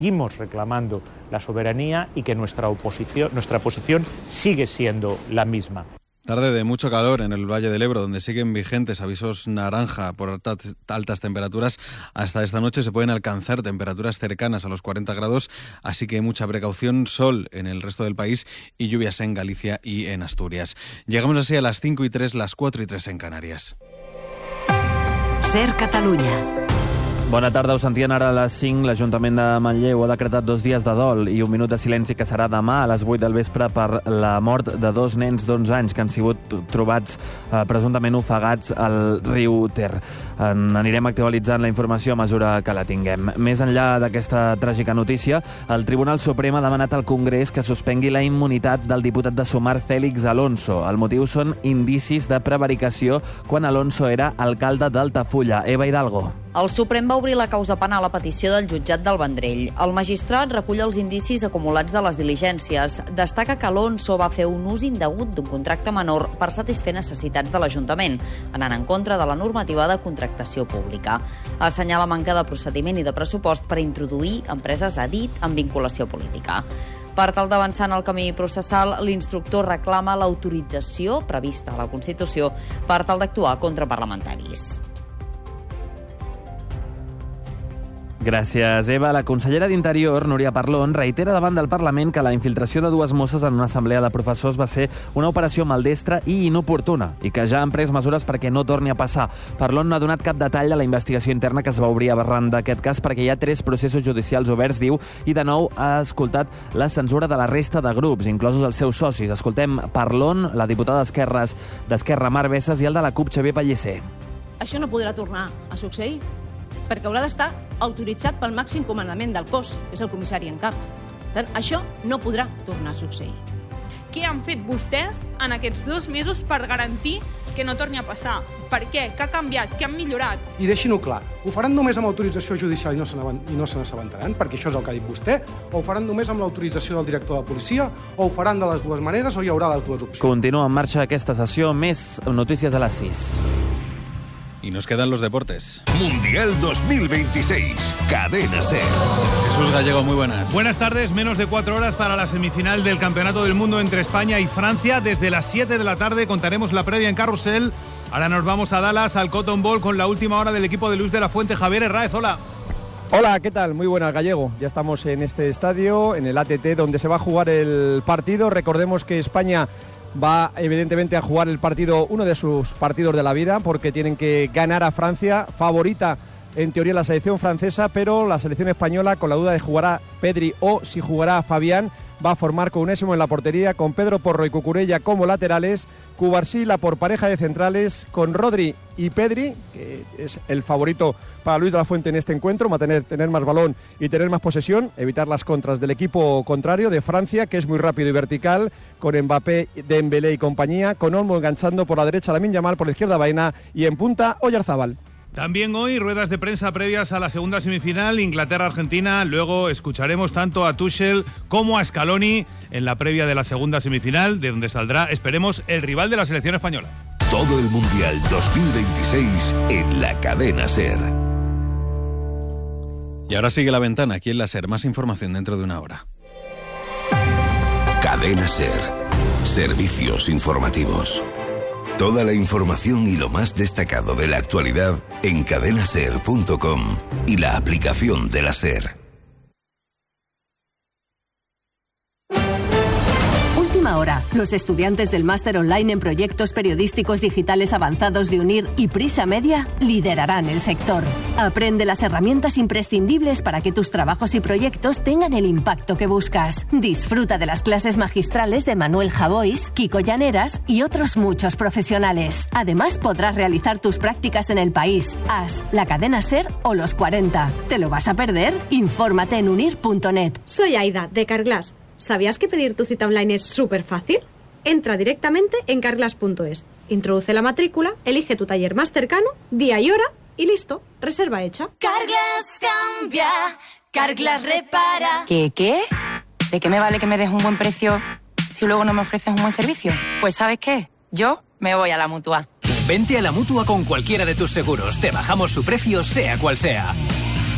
Seguimos reclamando la soberanía y que nuestra posición sigue siendo la misma. Tarde de mucho calor en el Valle del Ebro, donde siguen vigentes avisos naranja por altas temperaturas. Hasta esta noche se pueden alcanzar temperaturas cercanas a los 40 grados, así que mucha precaución, sol en el resto del país y lluvias en Galicia y en Asturias. Llegamos así a las 5:03, las 4:03 en Canarias. SER Catalunya. Bona tarda, ho sentien ara a les 5. L'Ajuntament de Manlleu ha decretat 2 dies de dol i un minut de silenci que serà demà a les 8 del vespre per la mort de 2 nens d'11 anys que han sigut trobats presumptament ofegats al riu Ter. Anirem actualitzant la informació a mesura que la tinguem. Més enllà d'aquesta tràgica notícia, el Tribunal Suprem ha demanat al Congrés que suspengui la immunitat del diputat de Sumar Félix Alonso. El motiu són indicis de prevaricació quan Alonso era alcalde d'Altafulla. Eva Hidalgo. El Suprem va obrir la causa penal a petició del jutjat del Vendrell. El magistrat recull els indicis acumulats de les diligències. Destaca que Alonso va fer un ús indegut d'un contracte menor per satisfer necessitats de l'Ajuntament, anant en contra de la normativa de contractació pública. Assenyala manca de procediment i de pressupost per introduir empreses a dit amb vinculació política. Per tal d'avançar en el camí processal, l'instructor reclama l'autorització prevista a la Constitució per tal d'actuar contra parlamentaris. Gràcies, Eva. La consellera d'Interior, Núria Parlon, reitera davant del Parlament que la infiltració de 2 mosses en una assemblea de professors va ser una operació maldestra i inoportuna i que ja han pres mesures perquè no torni a passar. Parlon no ha donat cap detall de la investigació interna que es va obrir arran d'aquest cas perquè hi ha 3 processos judicials oberts, diu, i de nou ha escoltat la censura de la resta de grups, inclosos els seus socis. Escoltem Parlon, la diputada d'Esquerra Mar Bessas i el de la CUP Xavier Pellicer. Això no podrà tornar a succeir perquè haurà d'estar autoritzat pel màxim comandament del cos, que és el comissari en cap. Per tant, això no podrà tornar a succeir. Què han fet vostès en aquests 2 mesos per garantir que no torni a passar? Per què? Què ha canviat? Què han millorat? I deixin-ho clar, ho faran només amb autorització judicial i no se n'assabentaran, perquè això és el que ha dit vostè, o ho faran només amb l'autorització del director de policia, o ho faran de les dues maneres, o hi haurà les dues opcions. Continua en marxa aquesta sessió, més notícies a les 6. Y nos quedan los deportes. Mundial 2026, Cadena SER. Jesús Gallego, muy buenas. Buenas tardes, menos de 4 horas para la semifinal del Campeonato del Mundo entre España y Francia. Desde las 7 de la tarde contaremos la previa en Carrusel. Ahora nos vamos a Dallas, al Cotton Bowl, con la última hora del equipo de Luis de la Fuente. Javier Herráez, hola. Hola, ¿qué tal? Muy buenas, Gallego. Ya estamos en este estadio, en el ATT, donde se va a jugar el partido. Recordemos que España va evidentemente a jugar el partido, uno de sus partidos de la vida, porque tienen que ganar a Francia, favorita en teoría la selección francesa, pero la selección española, con la duda de jugará Pedri o si jugará Fabián, va a formar con Onésimo en la portería, con Pedro Porro y Cucurella como laterales, Cubarsí por pareja de centrales, con Rodri y Pedri, que es el favorito para Luis de la Fuente en este encuentro, va a tener más balón y tener más posesión, evitar las contras del equipo contrario de Francia, que es muy rápido y vertical, con Mbappé, Dembélé y compañía, con Olmo enganchando por la derecha Lamine Yamal, por la izquierda Baena y en punta Oyarzábal. También hoy ruedas de prensa previas a la segunda semifinal, Inglaterra-Argentina. Luego escucharemos tanto a Tuchel como a Scaloni en la previa de la segunda semifinal, de donde saldrá, esperemos, el rival de la selección española. Todo el Mundial 2026 en la Cadena SER. Y ahora sigue La Ventana, aquí en la SER. Más información dentro de una hora. Cadena SER. Servicios informativos. Toda la información y lo más destacado de la actualidad en cadenaser.com y la aplicación de la SER. Hora. Los estudiantes del máster online en proyectos periodísticos digitales avanzados de UNIR y Prisa Media liderarán el sector. Aprende las herramientas imprescindibles para que tus trabajos y proyectos tengan el impacto que buscas. Disfruta de las clases magistrales de Manuel Javois, Kiko Llaneras y otros muchos profesionales. Además, podrás realizar tus prácticas en el país, AS, la cadena SER o los 40. ¿Te lo vas a perder? Infórmate en unir.net. Soy Aida, de Carglass. ¿Sabías que pedir tu cita online es súper fácil? Entra directamente en carglass.es, introduce la matrícula, elige tu taller más cercano, día y hora y listo, reserva hecha. Carglass cambia, Carglass repara. ¿Qué? ¿De qué me vale que me des un buen precio si luego no me ofreces un buen servicio? Pues ¿sabes qué? Yo me voy a la Mutua. Vente a la Mutua con cualquiera de tus seguros. Te bajamos su precio, sea cual sea.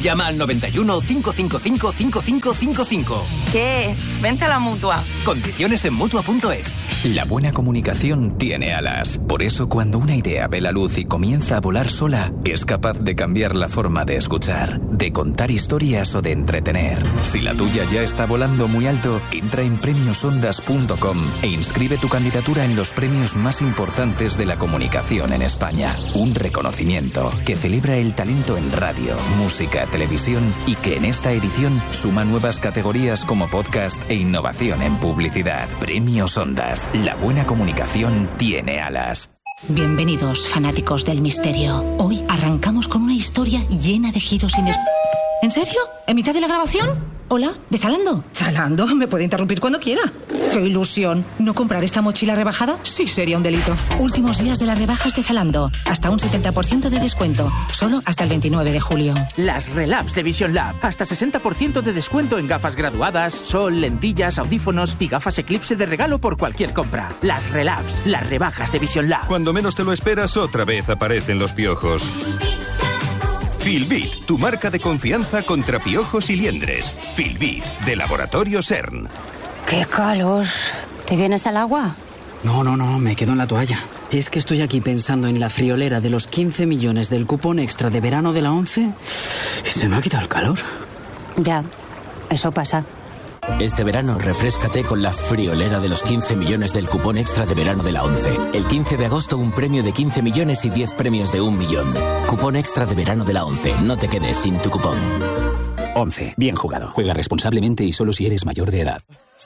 Llama al 91 555 5555. ¿Qué? Vente a la Mutua. Condiciones en Mutua.es. La buena comunicación tiene alas. Por eso, cuando una idea ve la luz y comienza a volar sola, es capaz de cambiar la forma de escuchar, de contar historias o de entretener. Si la tuya ya está volando muy alto, entra en premiosondas.com e inscribe tu candidatura en los premios más importantes de la comunicación en España. Un reconocimiento que celebra el talento en radio, música, televisión y que en esta edición suma nuevas categorías como podcast e innovación en publicidad. Premios Ondas. La buena comunicación tiene alas. Bienvenidos, fanáticos del misterio. Hoy arrancamos con una historia llena de giros inesperados. ¿En serio? ¿En mitad de la grabación? Hola, ¿de Zalando? ¿Zalando? Me puede interrumpir cuando quiera. ¡Qué ilusión! ¿No comprar esta mochila rebajada? Sí, sería un delito. Últimos días de las rebajas de Zalando. Hasta un 70% de descuento. Solo hasta el 29 de julio. Las Relabs de Vision Lab. Hasta 60% de descuento en gafas graduadas, sol, lentillas, audífonos y gafas Eclipse de regalo por cualquier compra. Las Relabs, las rebajas de Vision Lab. Cuando menos te lo esperas, otra vez aparecen los piojos. Filbit, tu marca de confianza contra piojos y liendres. Filbit, de Laboratorio CERN. ¡Qué calor! ¿Te vienes al agua? No, me quedo en la toalla. Es que estoy aquí pensando en la friolera de los 15 millones del cupón extra de verano de la 11 y se me ha quitado el calor. Ya, eso pasa. Este verano refréscate con la friolera de los 15 millones del cupón extra de verano de la 11. El 15 de agosto un premio de 15 millones y 10 premios de 1 millón. Cupón extra de verano de la 11. No te quedes sin tu cupón. 11. Bien jugado. Juega responsablemente y solo si eres mayor de edad.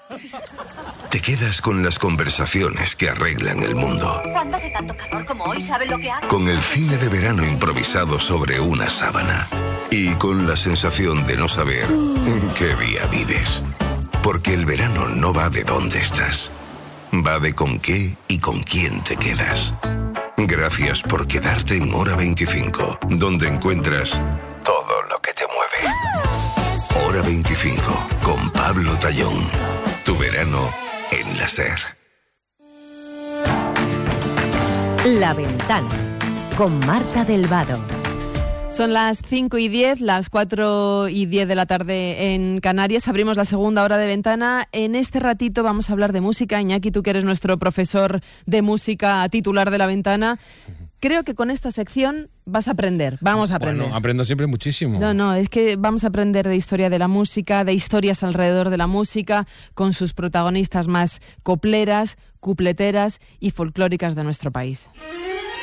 Te quedas con las conversaciones que arreglan el mundo. Cuando hace tanto calor como hoy, ¿saben lo que hago? Con el cine de verano improvisado sobre una sábana. Y con la sensación de no saber en qué día vives. Porque el verano no va de dónde estás. Va de con qué y con quién te quedas. Gracias por quedarte en Hora 25, donde encuentras todo lo que te mueve. Hora 25, con Pablo Tallón. Tu verano en la SER. La Ventana, con Marta del Vado. Son las 5:10, las 4:10 de la tarde en Canarias. Abrimos la segunda hora de Ventana. En este ratito vamos a hablar de música. Iñaki, tú que eres nuestro profesor de música titular de La Ventana, creo que con esta sección vas a aprender. Vamos a aprender. Bueno, aprendo siempre muchísimo. No, es que vamos a aprender de historia de la música, de historias alrededor de la música, con sus protagonistas más copleras, cupleteras y folclóricas de nuestro país.